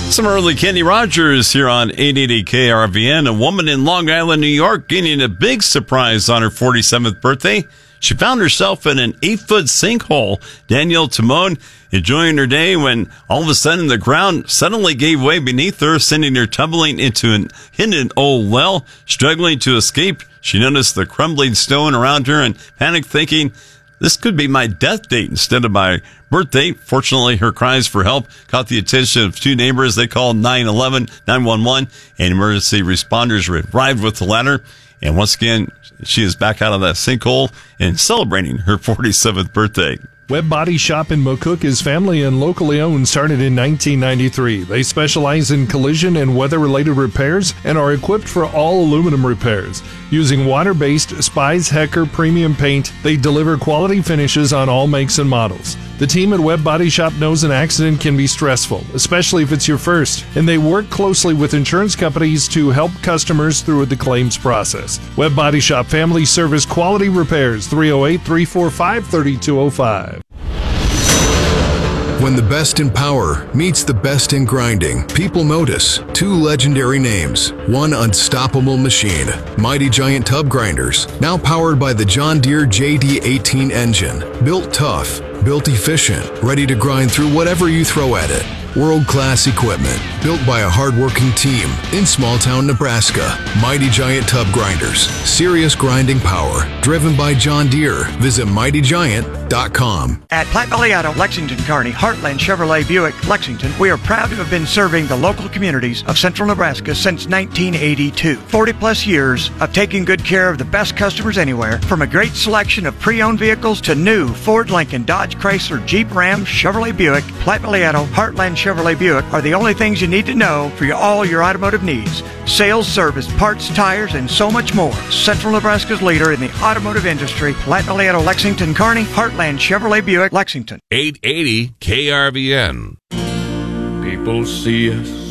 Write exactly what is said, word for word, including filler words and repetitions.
Some early Kenny Rogers here on eight eighty K R V N. A woman in Long Island, New York, getting a big surprise on her forty-seventh birthday. She found herself in an eight-foot sinkhole. Danielle Timone enjoying her day when all of a sudden the ground suddenly gave way beneath her, sending her tumbling into an hidden old well. Struggling to escape, she noticed the crumbling stone around her and panicked, thinking, this could be my death date instead of my birth date. Fortunately, her cries for help caught the attention of two neighbors. They called nine one one, nine one one, and emergency responders arrived with the ladder. And once again, she is back out of that sinkhole and celebrating her forty-seventh birthday. Webb Body Shop in McCook is family and locally owned, started in nineteen ninety-three. They specialize in collision and weather-related repairs and are equipped for all aluminum repairs. Using water-based Spies Hecker premium paint, they deliver quality finishes on all makes and models. The team at Webb Body Shop knows an accident can be stressful, especially if it's your first, and they work closely with insurance companies to help customers through the claims process. Webb Body Shop Family Service Quality Repairs, three oh eight, three four five, three two oh five. When the best in power meets the best in grinding, people notice two legendary names, one unstoppable machine, Mighty Giant Tub Grinders, now powered by the John Deere J D eighteen engine, built tough, built efficient, ready to grind through whatever you throw at it. World-class equipment, built by a hard-working team in small-town Nebraska. Mighty Giant Tub Grinders, serious grinding power, driven by John Deere. Visit mighty giant dot com. At Platte Valley Auto, Lexington, Kearney, Heartland Chevrolet Buick, Lexington, we are proud to have been serving the local communities of central Nebraska since nineteen eighty-two. forty plus years of taking good care of the best customers anywhere, from a great selection of pre-owned vehicles to new Ford, Lincoln, Dodge, Chrysler, Jeep, Ram, Chevrolet Buick. Platte Valley Auto, Heartland Chevrolet Buick are the only things you need to know for your, all your automotive needs. Sales, service, parts, tires, and so much more. Central Nebraska's leader in the automotive industry, Platte Valley Auto, Lexington, Kearney, Heartland Chevrolet Buick, Lexington. eight eighty K R V N. People see us